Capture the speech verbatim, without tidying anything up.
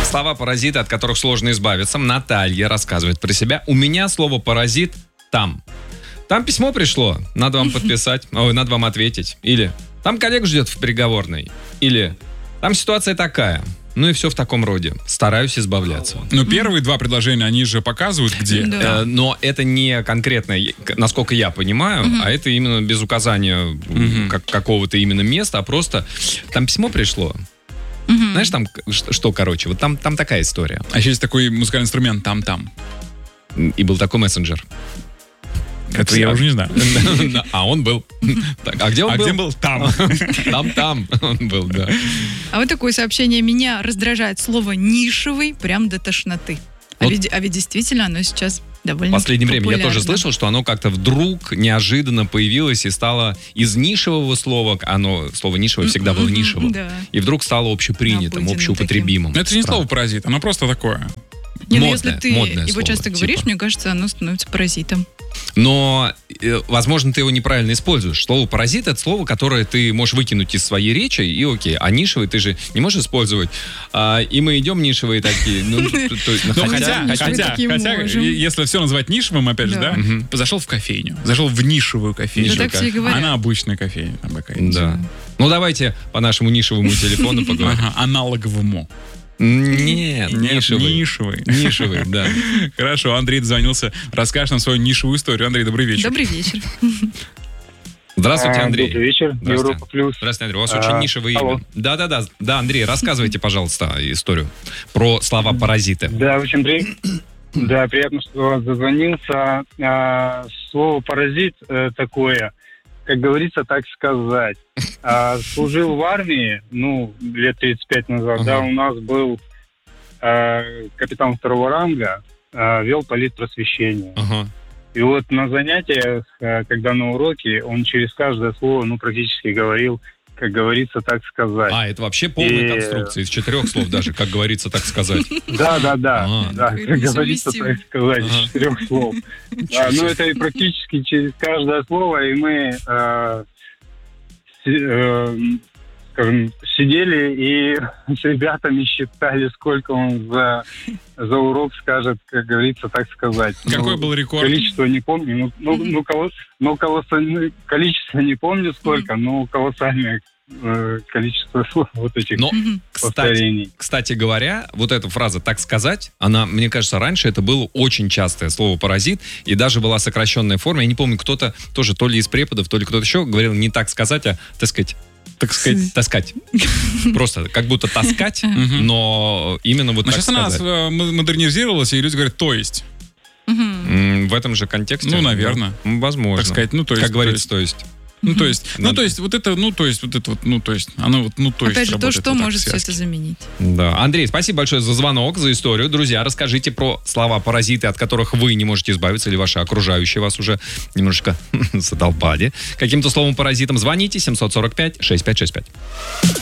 Слова паразиты, от которых сложно избавиться. Наталья рассказывает про себя. У меня слово паразит там. Там письмо пришло, надо вам подписать, ой, надо вам ответить. Или там коллег ждет в переговорной. Или там ситуация такая. Ну и все в таком роде. Стараюсь избавляться. Но первые два предложения, они же показывают, где. Да. Э, но это не конкретно, насколько я понимаю, угу. а это именно без указания угу. как, какого-то именно места, а просто там письмо пришло. Угу. Знаешь, там что, что, короче, вот там, там такая история. А еще есть такой музыкальный инструмент «там-там». И был такой мессенджер. Это я уже не знаю. А он был. А где он был? А где был? Там. Там-там он был, да. А вот такое сообщение. Меня раздражает слово «нишевый» прям до тошноты. А ведь, а ведь действительно оно сейчас довольно В последнее популярно. время я тоже слышал, что оно как-то вдруг неожиданно появилось и стало из нишевого слова, оно, слово нишевое всегда было нишевым, Да. и вдруг стало общепринятым, Обыденным общеупотребимым. Но это же не слово «паразит», оно просто такое. Не, ну, Модное, если ты модное его слово, часто говоришь, типа. мне кажется, оно становится паразитом. Но, э, возможно, ты его неправильно используешь. Слово «паразит» — это слово, которое ты можешь выкинуть из своей речи, и окей. А нишевый ты же не можешь использовать. А, и мы идем нишевые такие. Ну, то, то, Ну, хотя, хотя, хотя- хотя, такие хотя, можем. если все назвать нишевым, опять же, Да. да, Мгм. зашел в кофейню, зашел в нишевую кофейню. Да так все и говорят. Она обычная кофейня там какая-нибудь. Да. Ну, давайте по нашему нишевому телефону поговорим. Ага, аналоговому. Нет, Нет, нишевый. нишевый. Нишевый, да. Хорошо, Андрей дозвонился. Расскажешь нам свою нишевую историю. Андрей, добрый вечер. Добрый вечер. Здравствуйте, А, Андрей. Добрый вечер, Здравствуйте. Европа Плюс. Здравствуйте, Андрей. У вас А, очень нишевое алло. имя. Да-да-да. Да, Андрей, рассказывайте, пожалуйста, историю про слова паразиты. Да, очень при... да, приятно, что вас дозвонился. А, слово «паразит» э, такое, как говорится, так сказать. А, служил в армии, ну, лет тридцать пять назад, Ага. да, у нас был а, капитан второго ранга, а, вел политпросвещение. Ага. И вот на занятиях, а, когда на уроке, он через каждое слово, ну, практически говорил, как говорится, так сказать. А, это вообще полная И- конструкция, из четырех слов даже, как говорится, так сказать. Да, да, да, А. да, Какая как говорится, несовместимая. так сказать, Ага. из четырех слов. Да, ну это и практически через каждое слово, и мы, э, си- э, скажем, сидели и с ребятами считали, сколько он за, за урок скажет, как говорится, так сказать. Какой Ну, был рекорд? Количество не помню, ну, ну, ну, колос- ну, колоссальное количество не помню сколько, но колоссальное э, количество слов вот этих Но, Мгм. кстати, повторений. кстати говоря, вот эта фраза «так сказать», она, мне кажется, раньше это было очень частое слово «паразит», и даже была сокращенная форма. Я не помню, кто-то тоже, то ли из преподов, то ли кто-то еще говорил не «так сказать», а «так сказать». Так сказать, таскать. Просто как будто таскать, Мгм. но именно вот Но так сейчас она сказать. э, м- модернизировалась, и люди говорят «то есть». Мгм. М, В этом же контексте? Ну, наверное. Ну, возможно. Так сказать, ну, то есть. Как то говорится, есть. то есть. Ну, то есть, ну, Надо- то есть, вот это, ну, то есть, вот это вот, ну, то есть, оно вот, ну, то есть Опять же, то, работает что вот так может в все связке. это заменить. Да. Андрей, спасибо большое за звонок, за историю. Друзья, расскажите про слова паразиты, от которых вы не можете избавиться, или ваши окружающие вас уже немножечко задолбали каким-то словом паразитом. Звоните семь сорок пять шестьдесят пять шестьдесят пять.